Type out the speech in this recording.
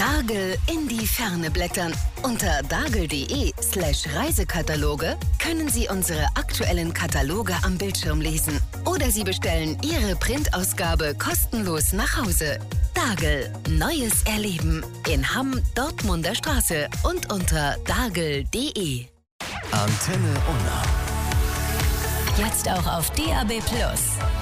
Dargel in die Ferne blättern. Unter dargel.de/Reisekataloge können Sie unsere aktuellen Kataloge am Bildschirm lesen. Oder Sie bestellen Ihre Printausgabe kostenlos nach Hause. Dargel, neues Erleben in Hamm, Dortmunder Straße und unter dargel.de. Antenne Unna. Jetzt auch auf DAB+.